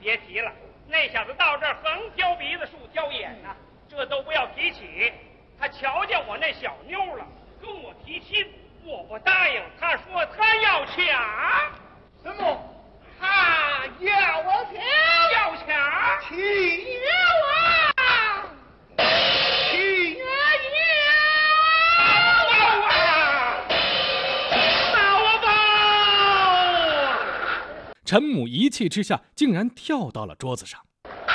别提了，那小子到这儿横挑鼻子竖挑眼呐，这都不要提起。他瞧见我那小妞了，跟我提亲，我不答应。他说他要抢。 什么？他要我抢？ 要抢？ 请我！请我！ 陈母一气之下，竟然跳到了桌子上。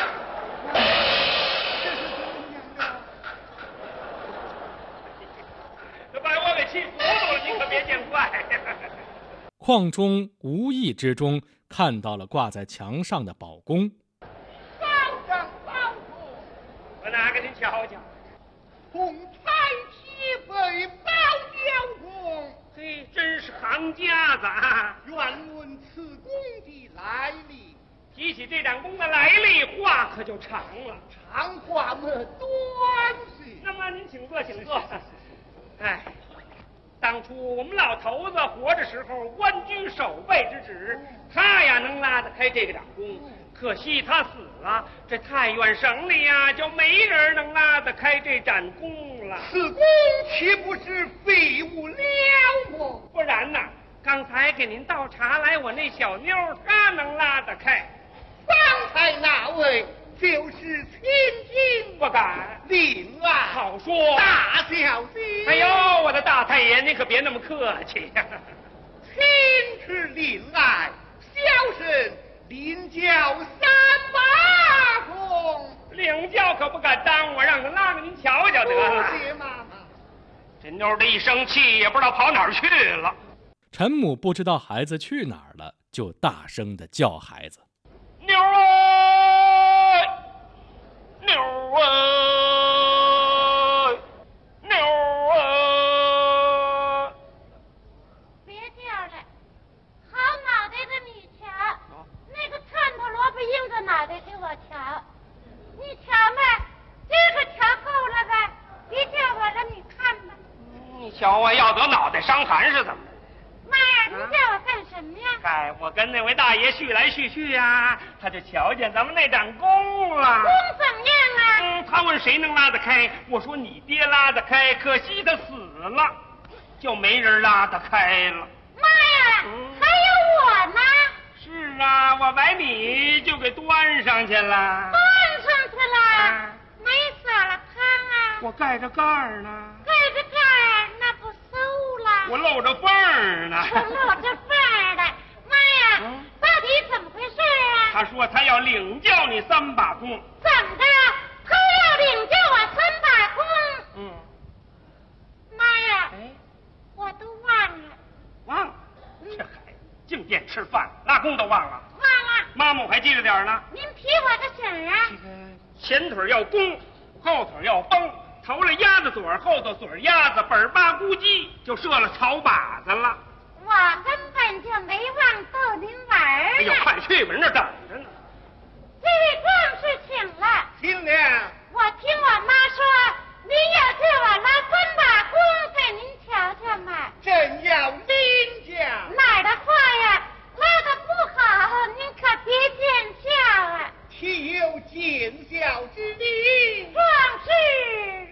这把我给气糊涂了，你可别见怪。 邝忠无意之中看到了挂在墙上的宝弓。 保长保主， 我拿给您瞧瞧。 红彩旗背包交弓， 嘿，真是行家子啊！ 愿问此弓的来历。 提起这盏弓的来历，话可就长了。 长话么短些。 那么您请坐，请坐。哎，当初我们老头子活着时候，官居守备之职，他呀能拉得开这个掌弓。可惜他死了，这太原省里呀就没人能拉得开这盏弓了。 此弓岂不是废物了么？ 不然呐，刚才给您倒茶来，我那小妞她能拉得开。 方才那位就是千金， 不敢。 令爱好说， 大小姐。 哎呦，我的大太爷，您可别那么客气呀。 亲是令爱，小生领教三把弓。 领教可不敢当，我让他拉给您瞧瞧得了。 谢妈妈。 这妞的一生气，也不知道跑哪儿去了。 陈母不知道孩子去哪儿了，就大声地叫孩子：“ 妞儿，妞儿，妞儿！” 别叫了，好脑袋的你瞧，那个串头萝卜硬着脑袋给我瞧，你瞧嘛，这个瞧够了吧？别叫我了，你看吧。 你瞧我要得脑袋伤寒是怎么着？ 妈呀，你叫我干什么呀？ 嗨，我跟那位大爷叙来叙去呀，他就瞧见咱们那盏弓了。 弓怎么样啊？ 他问谁能拉得开，我说你爹拉得开，可惜他死了，就没人拉得开了。 妈呀，还有我呢。 是啊，我把你就给端上去了。 端上去了，没撒了汤啊？ 我盖着盖儿呢。 盖着盖儿，那不馊了？ 我露着缝儿呢。 我露着缝儿的。妈呀，到底怎么回事啊？ 他说他要领教你3把弓。 怎么着？他要领教我3把弓？妈呀，我都忘了。 忘了？这孩子净惦吃饭，拉弓都忘了。 忘了。 妈妈我还记着点呢。 您提我个醒儿啊？ 前腿要弓，后腿要绷，头了鸭子嘴，后头嘴鸭子，本巴咕叽就射了草靶子了。 我根本就没忘逗您玩儿呢。 哎呦，快去吧，人那等着呢。 这位壮士请